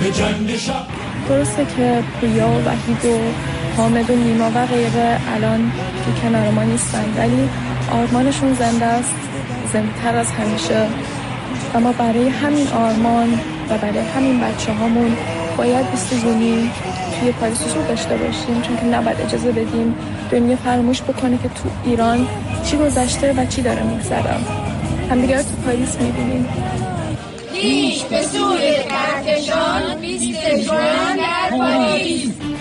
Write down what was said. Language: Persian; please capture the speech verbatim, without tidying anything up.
درسته که پویا و وحید و حامد و نیما و غیره الان تو کنار ما نیستن، ولی آرمانشون زنده است، زنده تر از همیشه. و ما برای همین آرمان و برای همین بچه هامون باید بیست جونی توی پاریس حضور داشته باشیم، چون که نباید اجازه بدیم دنیا فراموش بکنه که تو ایران چی گذشته و چی داره میگذره. همدیگر تو پاریس میبینیم. پیش به سوی کهکشان بیست جوان در پاریس.